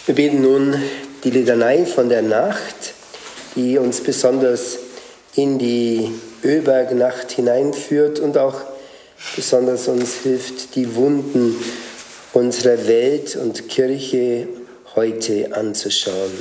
Wir beten nun die Litanei von der Nacht, die uns besonders in die Ölbergnacht hineinführt und auch besonders uns hilft, die Wunden unserer Welt und Kirche heute anzuschauen.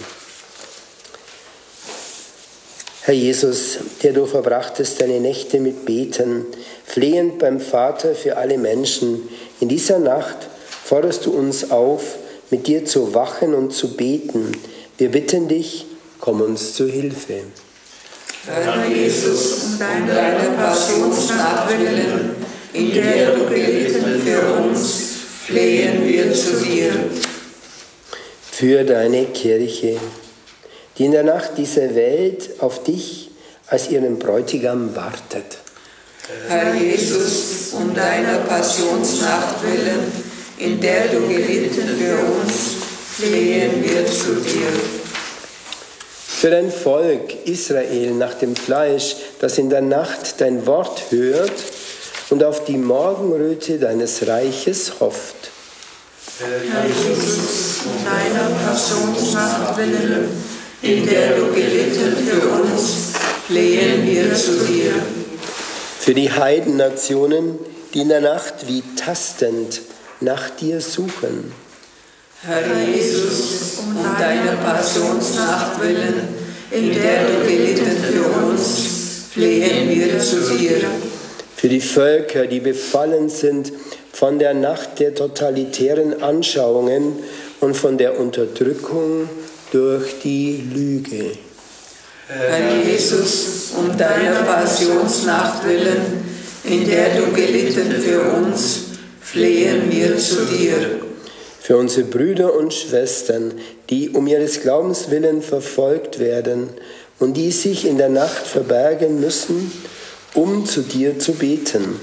Herr Jesus, der du verbrachtest deine Nächte mit Beten, flehend beim Vater für alle Menschen, in dieser Nacht forderst du uns auf, mit dir zu wachen und zu beten. Wir bitten dich, komm uns zu Hilfe. Herr Jesus, um deiner Passionsnacht willen, in der du gelitten für uns, flehen wir zu dir. Für deine Kirche, die in der Nacht dieser Welt auf dich als ihren Bräutigam wartet. Herr Jesus, um deiner Passionsnacht willen, in der du gelitten für uns, flehen wir zu dir. Für dein Volk Israel nach dem Fleisch, das in der Nacht dein Wort hört und auf die Morgenröte deines Reiches hofft. Herr Jesus, um deiner Passionsnacht willen, in der du gelitten für uns, flehen wir zu dir. Für die Heidennationen, die in der Nacht wie tastend nach dir suchen. Herr Jesus, um deiner Passionsnacht willen, in der du gelitten für uns, flehen wir zu dir. Für die Völker, die befallen sind von der Nacht der totalitären Anschauungen und von der Unterdrückung durch die Lüge. Herr Jesus, um deiner Passionsnacht willen, in der du gelitten für uns, flehen wir zu dir. Für unsere Brüder und Schwestern, die um ihres Glaubens willen verfolgt werden und die sich in der Nacht verbergen müssen, um zu dir zu beten.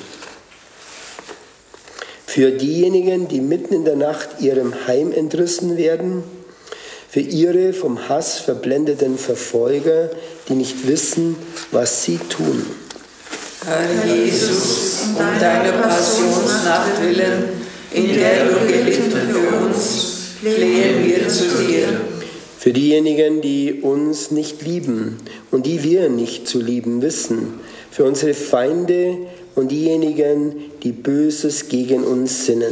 Für diejenigen, die mitten in der Nacht ihrem Heim entrissen werden, für ihre vom Hass verblendeten Verfolger, die nicht wissen, was sie tun. Herr Jesus, um deiner Passionsnacht willen, in der du gelitten für uns, flehen wir zu dir. Für diejenigen, die uns nicht lieben und die wir nicht zu lieben wissen, für unsere Feinde und diejenigen, die Böses gegen uns sinnen.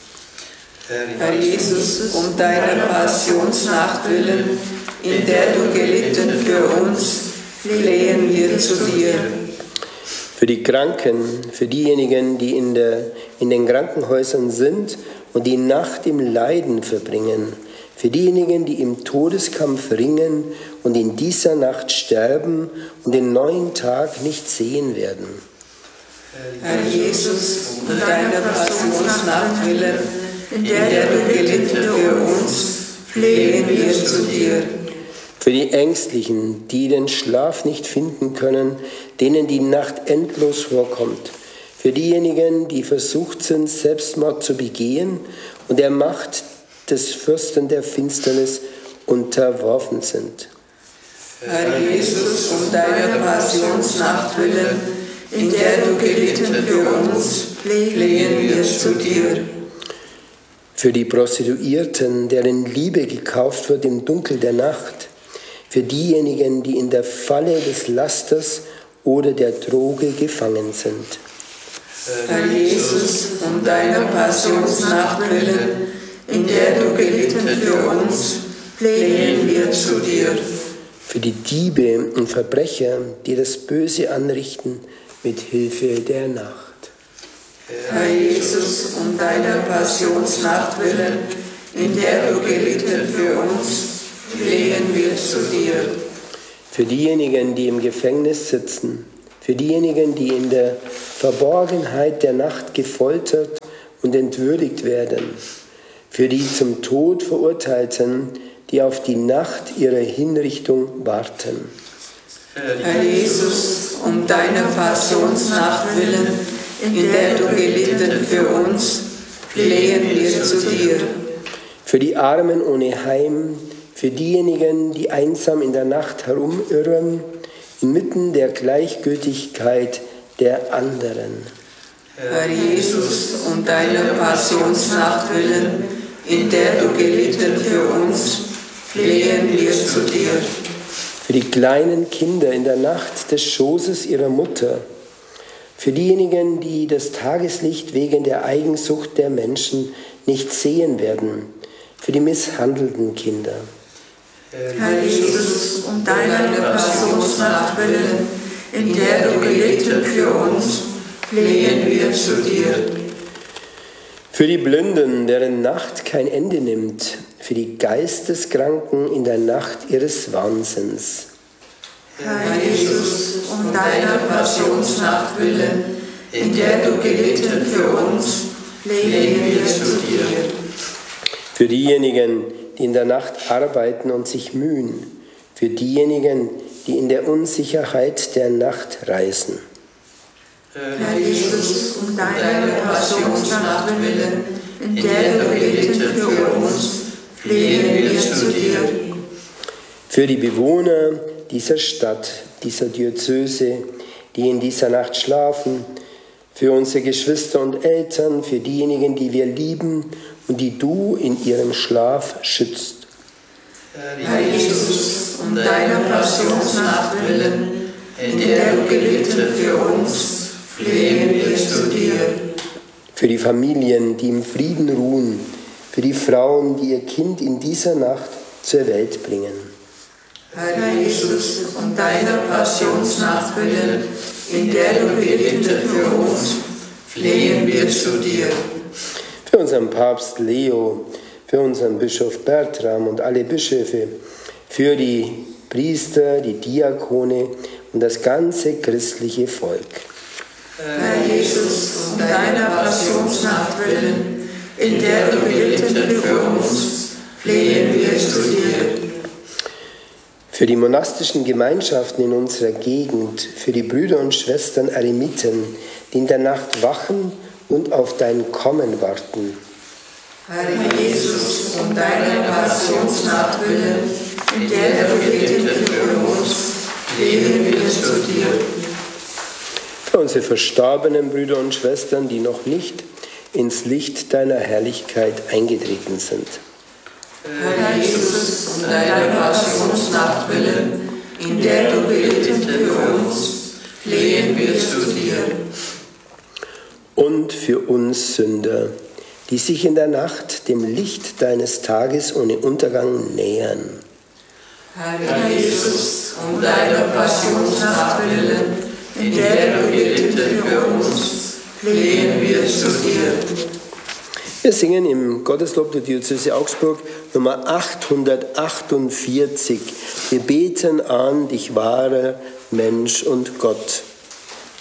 Herr Jesus, um deiner Passionsnacht willen, in der du gelitten für uns, flehen wir zu dir. Für die Kranken, für diejenigen, die in den Krankenhäusern sind und die Nacht im Leiden verbringen, für diejenigen, die im Todeskampf ringen und in dieser Nacht sterben und den neuen Tag nicht sehen werden. Herr Jesus, um deiner Passionsnacht willen, in der du gelitten für uns, flehen wir zu dir. Für die Ängstlichen, die den Schlaf nicht finden können, denen die Nacht endlos vorkommt. Für diejenigen, die versucht sind, Selbstmord zu begehen und der Macht des Fürsten der Finsternis unterworfen sind. Herr Jesus, um deiner Passionsnacht willen, in der du gelitten für uns, flehen wir zu dir. Für die Prostituierten, deren Liebe gekauft wird im Dunkel der Nacht. Für diejenigen, die in der Falle des Lasters oder der Droge gefangen sind. Herr Jesus, um deiner Passionsnacht willen, in der du gelitten für uns, flehen wir zu dir. Für die Diebe und Verbrecher, die das Böse anrichten, mit Hilfe der Nacht. Herr Jesus, um deiner Passionsnacht willen, in der du gelitten für uns, flehen wir zu dir. Für diejenigen, die im Gefängnis sitzen, für diejenigen, die in der Verborgenheit der Nacht gefoltert und entwürdigt werden, für die zum Tod Verurteilten, die auf die Nacht ihrer Hinrichtung warten. Herr Jesus, um deiner Passionsnacht willen, in der du gelitten für uns, flehen wir zu dir. Für die Armen ohne Heim, für diejenigen, die einsam in der Nacht herumirren, inmitten der Gleichgültigkeit der anderen. Herr Jesus, um deiner Passionsnacht willen, in der du gelitten für uns, flehen wir zu dir. Für die kleinen Kinder in der Nacht des Schoßes ihrer Mutter, für diejenigen, die das Tageslicht wegen der Eigensucht der Menschen nicht sehen werden, für die misshandelten Kinder. Herr Jesus, um deiner Passionsnacht willen, in der du gelitten für uns, flehen wir zu dir. Für die Blinden, deren Nacht kein Ende nimmt, für die Geisteskranken in der Nacht ihres Wahnsinns. Herr Jesus, um deiner Passionsnacht willen, in der du gelitten für uns, flehen wir zu dir. Für diejenigen, die in der Nacht arbeiten und sich mühen, für diejenigen, die in der Unsicherheit der Nacht reisen. Herr Jesus, um deiner Passionsnacht willen, in der du gelitten für uns, flehen wir zu dir. Für die Bewohner dieser Stadt, dieser Diözese, die in dieser Nacht schlafen, für unsere Geschwister und Eltern, für diejenigen, die wir lieben und die du in ihrem Schlaf schützt. Herr Jesus, um deiner Passionsnacht willen, in der du gelitten für uns, flehen wir zu dir. Für die Familien, die im Frieden ruhen, für die Frauen, die ihr Kind in dieser Nacht zur Welt bringen. Herr Jesus, um deiner Passionsnacht willen, in der du gelitten für uns, flehen wir zu dir. Für unseren Papst Leo, für unseren Bischof Bertram und alle Bischöfe, für die Priester, die Diakone und das ganze christliche Volk. Herr Jesus, um deiner Passionsnacht willen, in der du gelitten für uns, flehen wir zu dir. Für die monastischen Gemeinschaften in unserer Gegend, für die Brüder und Schwestern Eremiten, die in der Nacht wachen und auf dein Kommen warten. Herr Jesus, um deiner Passionsnacht willen, in der du gelitten für uns, flehen wir zu dir. Für unsere verstorbenen Brüder und Schwestern, die noch nicht ins Licht deiner Herrlichkeit eingetreten sind. Herr Jesus, um deiner Passionsnacht willen, in der du gelitten für uns, flehen wir zu dir. Und für uns Sünder, die sich in der Nacht dem Licht deines Tages ohne Untergang nähern. Herr Jesus, um deiner Passionsnacht willen, in der du gelitten für uns, flehen wir zu dir. Wir singen im Gotteslob der Diözese Augsburg Nummer 848. Wir beten an dich, wahrer Mensch und Gott.